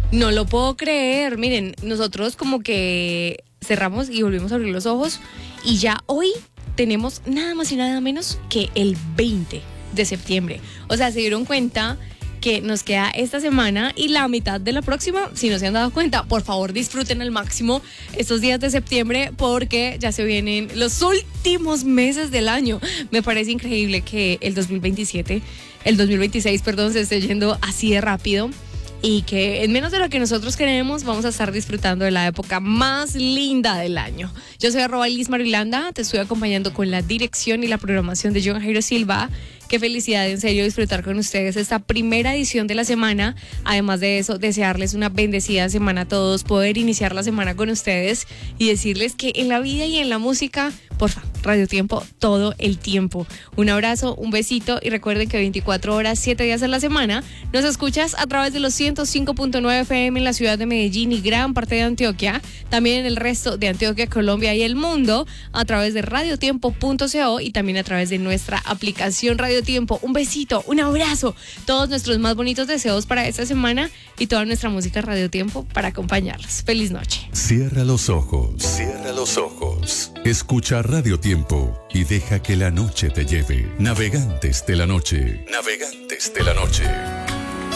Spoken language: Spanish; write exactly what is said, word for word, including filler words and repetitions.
No lo puedo creer. Miren, nosotros como que cerramos y volvimos a abrir los ojos y ya hoy tenemos nada más y nada menos que el veinte de septiembre. O sea, se dieron cuenta que nos queda esta semana y la mitad de la próxima. Si no se han dado cuenta, por favor disfruten al máximo estos días de septiembre porque ya se vienen los últimos meses del año. Me parece increíble que el dos mil veintisiete, el dos mil veintiséis, perdón, se esté yendo así de rápido. Y que en menos de lo que nosotros queremos vamos a estar disfrutando de la época más linda del año. Yo soy arroba Liz Marilanda, te estoy acompañando con la dirección y la programación de John Jairo Silva. Qué felicidad, en serio, disfrutar con ustedes esta primera edición de la semana. Además de eso, desearles una bendecida semana a todos, poder iniciar la semana con ustedes y decirles que en la vida y en la música, porfa, Radio Tiempo todo el tiempo. Un abrazo, un besito y recuerden que veinticuatro horas, siete días a la semana nos escuchas a través de los ciento cinco punto nueve F M en la ciudad de Medellín y gran parte de Antioquia, también en el resto de Antioquia, Colombia y el mundo a través de radiotiempo punto co y también a través de nuestra aplicación Radio Tiempo. Un besito, un abrazo, todos nuestros más bonitos deseos para esta semana y toda nuestra música Radio Tiempo para acompañarlos. Feliz noche. Cierra los ojos, cierra los ojos. Escucha Radio Tiempo y deja que la noche te lleve. Navegantes de la noche, navegantes de la noche.